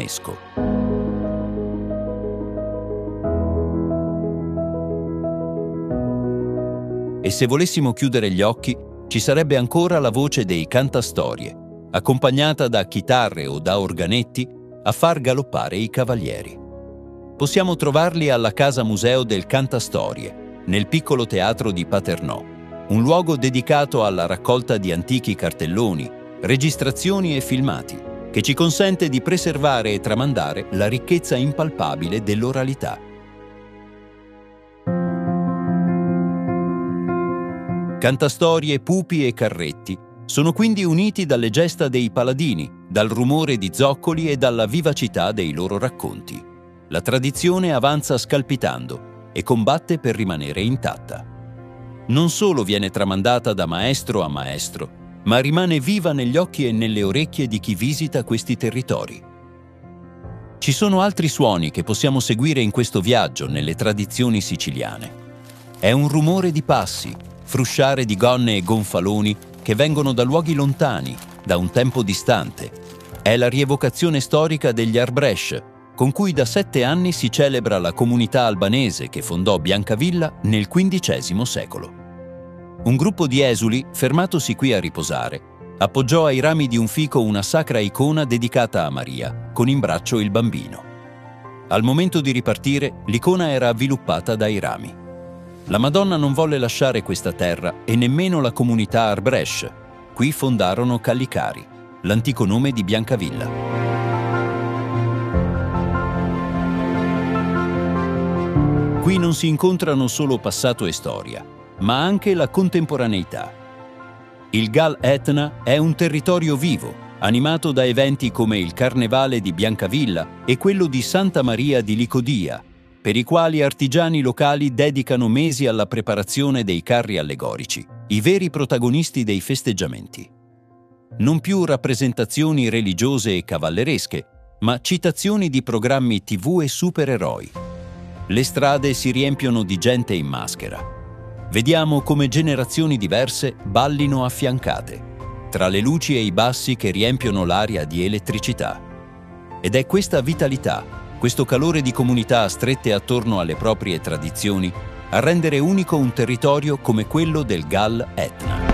UNESCO. E se volessimo chiudere gli occhi, ci sarebbe ancora la voce dei cantastorie, accompagnata da chitarre o da organetti a far galoppare i cavalieri. Possiamo trovarli alla Casa Museo del Cantastorie, nel piccolo teatro di Paternò, un luogo dedicato alla raccolta di antichi cartelloni, registrazioni e filmati, che ci consente di preservare e tramandare la ricchezza impalpabile dell'oralità. Cantastorie, pupi e carretti sono quindi uniti dalle gesta dei paladini, dal rumore di zoccoli e dalla vivacità dei loro racconti. La tradizione avanza scalpitando e combatte per rimanere intatta. Non solo viene tramandata da maestro a maestro, ma rimane viva negli occhi e nelle orecchie di chi visita questi territori. Ci sono altri suoni che possiamo seguire in questo viaggio nelle tradizioni siciliane. È un rumore di passi, frusciare di gonne e gonfaloni che vengono da luoghi lontani, da un tempo distante. È la rievocazione storica degli Arbresh, con cui da 7 anni si celebra la comunità albanese che fondò Biancavilla nel XV secolo. Un gruppo di esuli, fermatosi qui a riposare, appoggiò ai rami di un fico una sacra icona dedicata a Maria, con in braccio il bambino. Al momento di ripartire, l'icona era avviluppata dai rami. La Madonna non volle lasciare questa terra e nemmeno la comunità Arbresh. Qui fondarono Callicari, l'antico nome di Biancavilla. Qui non si incontrano solo passato e storia, ma anche la contemporaneità. Il Gal Etna è un territorio vivo, animato da eventi come il Carnevale di Biancavilla e quello di Santa Maria di Licodia, per i quali artigiani locali dedicano mesi alla preparazione dei carri allegorici, i veri protagonisti dei festeggiamenti. Non più rappresentazioni religiose e cavalleresche, ma citazioni di programmi TV e supereroi. Le strade si riempiono di gente in maschera. Vediamo come generazioni diverse ballino affiancate, tra le luci e i bassi che riempiono l'aria di elettricità. Ed è questa vitalità, questo calore di comunità strette attorno alle proprie tradizioni, a rendere unico un territorio come quello del Gal Etna.